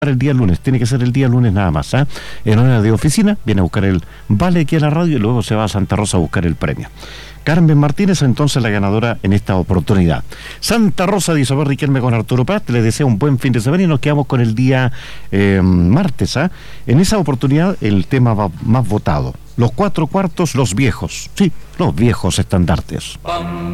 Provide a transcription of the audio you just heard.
el día lunes, tiene que ser el día lunes nada más, ¿eh? En hora de oficina, viene a buscar el vale aquí a la radio y luego se va a Santa Rosa a buscar el premio. Carmen Martínez, entonces la ganadora en esta oportunidad. Santa Rosa de Isabel Riquelme con Arturo Prat, les deseo un buen fin de semana y nos quedamos con el día martes, ¿eh? En esa oportunidad el tema más votado, los 4 cuartos, los viejos, sí, los viejos estandartes.